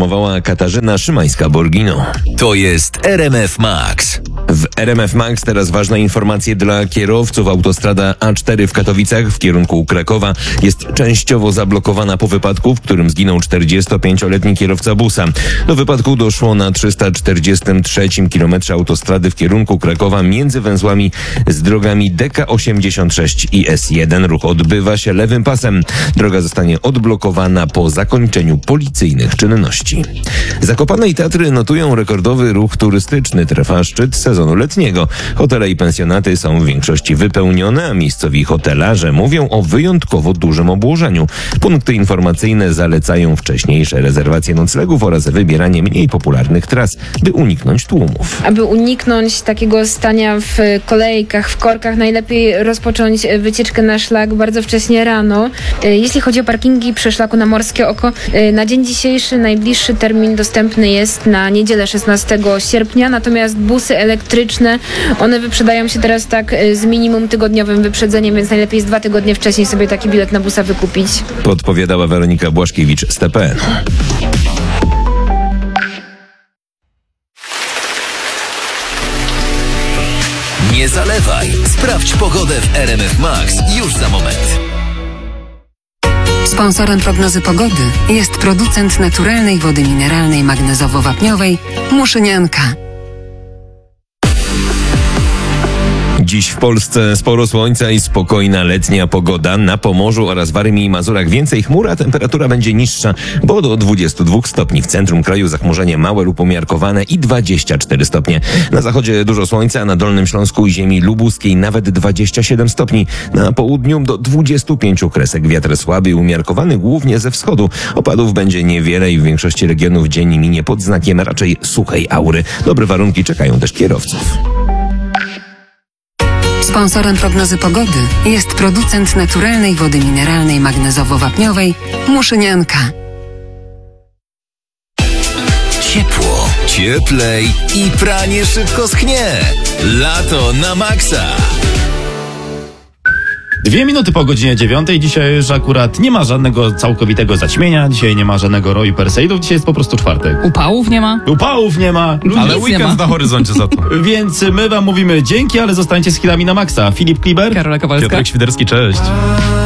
poinformowała Katarzyna Szymańska-Borgino. To jest RMF Max. W RMF Max teraz ważne informacje dla kierowców. Autostrada A4 w Katowicach w kierunku Krakowa jest częściowo zablokowana po wypadku, w którym zginął 45-letni kierowca busa. Do wypadku doszło na 343 km autostrady w kierunku Krakowa między węzłami z drogami DK86 i S1. Ruch odbywa się lewym pasem. Droga zostanie odblokowana po zakończeniu policyjnych czynności. Zakopane i Tatry notują rekordowy ruch turystyczny. Trwa szczyt sezonu letniego. Hotele i pensjonaty są w większości wypełnione, a miejscowi hotelarze mówią o wyjątkowo dużym obłożeniu. Punkty informacyjne zalecają wcześniejsze rezerwacje noclegów oraz wybieranie mniej popularnych tras, by uniknąć tłumów. Aby uniknąć takiego stania w kolejkach, w korkach, najlepiej rozpocząć wycieczkę na szlak bardzo wcześnie rano. Jeśli chodzi o parkingi przy szlaku na Morskie Oko, na dzień dzisiejszy najbliższy termin dostępny jest na niedzielę 16 sierpnia, natomiast busy elektryczne, one wyprzedają się teraz tak z minimum tygodniowym wyprzedzeniem, więc najlepiej jest 2 tygodnie wcześniej sobie taki bilet na busa wykupić. Podpowiadała Weronika Błaszkiewicz z TPN. Nie zalewaj. Sprawdź pogodę w RMF Max już za moment. Sponsorem prognozy pogody jest producent naturalnej wody mineralnej magnezowo-wapniowej Muszynianka. Dziś w Polsce sporo słońca i spokojna letnia pogoda. Na Pomorzu oraz Warmii i Mazurach więcej chmur, a temperatura będzie niższa, bo do 22 stopni. W centrum kraju zachmurzenie małe lub umiarkowane i 24 stopnie. Na zachodzie dużo słońca, na Dolnym Śląsku i ziemi lubuskiej nawet 27 stopni. Na południu do 25 kresek. Wiatr słaby i umiarkowany głównie ze wschodu. Opadów będzie niewiele i w większości regionów dzień minie pod znakiem raczej suchej aury. Dobre warunki czekają też kierowców. Sponsorem prognozy pogody jest producent naturalnej wody mineralnej magnezowo-wapniowej Muszynianka. Ciepło, cieplej i pranie szybko schnie. Lato na maksa. 2 minuty po godzinie 9. Dzisiaj już akurat nie ma żadnego całkowitego zaćmienia, dzisiaj nie ma żadnego Roy Perseidów, dzisiaj jest po prostu czwartek. Upałów nie ma? Upałów nie ma, Ale weekend na horyzoncie za to. Więc my wam mówimy dzięki, ale zostańcie z chwilami na maksa. Filip Kliber, Karola Kowalska. Piotrek Świderski, cześć.